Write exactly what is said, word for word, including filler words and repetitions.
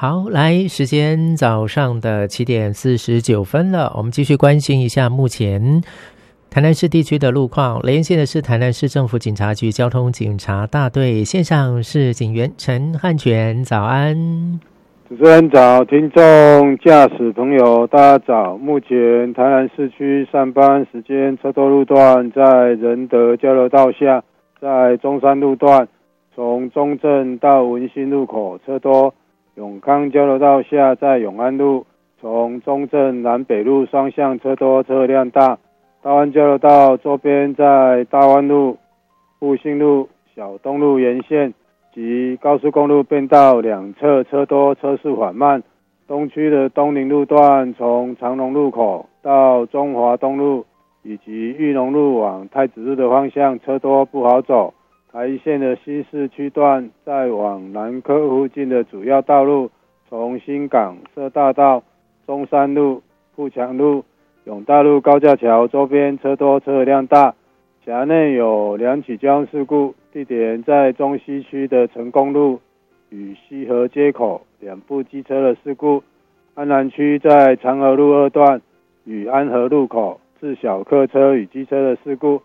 好，来，时间早上的七点四十九分了，我们继续关心一下目前台南市地区的路况。连线的是台南市政府警察局交通警察大队，线上是警员陈汉全，早安。 主持人早，听众驾驶朋友大家早。目前台南市区上班时间车多路段在仁德交流道下，在中山路段从中正到文心路口车多，永康交流道下在永安路从中正南北路双向车多，车辆大。大湾交流道周边在大湾路、复兴路、小东路沿线及高速公路变道两侧车多，车速缓慢。东区的东宁路段从长隆路口到中华东路以及裕农路往太子路的方向车多，不好走。台一线的西市区段在往南科附近的主要道路，从新港社大道、中山路、富强路、永大路高架桥周边车多，车辆大。辖内有两起交通事故，地点在中西区的成功路与西河街口两部机车的事故，安南区在长河路二段与安和路口致小客车与机车的事故，